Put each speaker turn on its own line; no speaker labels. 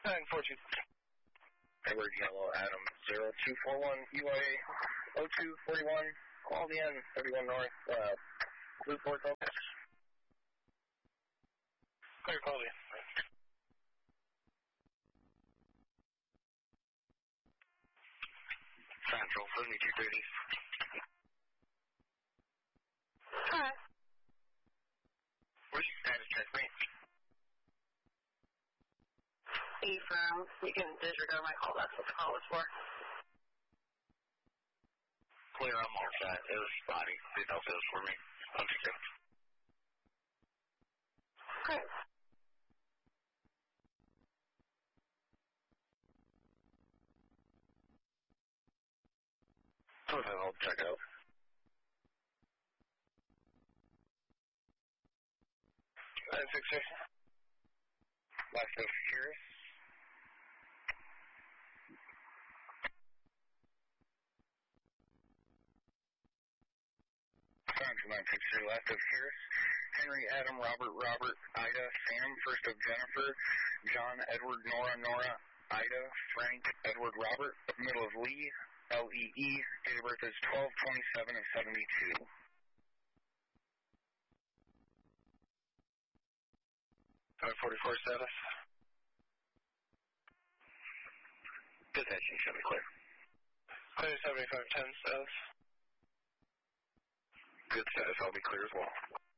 942.
Edward Yellow Adam 0241 UIA 0241. Call the N 31 North. Blue Port Focus.
Clear quality.
Central 7230.
Hi.
Where's your status check, mate?
Affirm. You can disregard my call. That's what the call was for.
Clear, I'm all set. It was spotty. Didn't know if it was for me. I'm just kidding.
Great.
Okay, I'll check it out. Last of Cirrus. Central 963, last of Cirrus. Henry, Adam, Robert, Ida, Sam, first of Jennifer, John, Edward, Nora, Ida, Frank, Edward, Robert, middle of Lee, L-E-E, date of birth is 12/27 of 72.
Alright, 44 status.
Detention should be clear.
Clear 7510 status.
Good status, I'll be clear as well.